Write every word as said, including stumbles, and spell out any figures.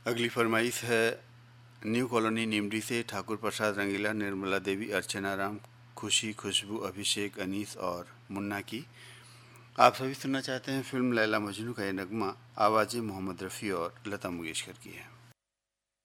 अगली फरमाइश है न्यू कॉलोनी निमरी से ठाकुर प्रसाद रंगीला, निर्मला देवी, अर्चना राम, खुशी, खुशबू, अभिषेक, अनीस और मुन्ना की। आप सभी सुनना चाहते हैं फिल्म लैला मजनू का ये नगमा। आवाज़ें मोहम्मद रफ़ी और लता मंगेशकर की है।